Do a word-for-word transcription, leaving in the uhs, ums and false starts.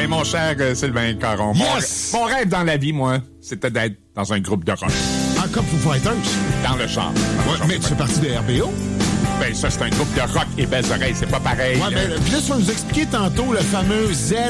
Ben, mon cher euh, Sylvain Caron, mon, Yes! mon rêve dans la vie, moi, c'était d'être dans un groupe de rock. En comme Foo Fighters. Dans le genre. Ouais, mais tu fais partie de R B O. Ben, ça, c'est un groupe de rock et belles oreilles, c'est pas pareil. Ouais, là. mais puis là, tu vas nous expliquer tantôt le fameux Z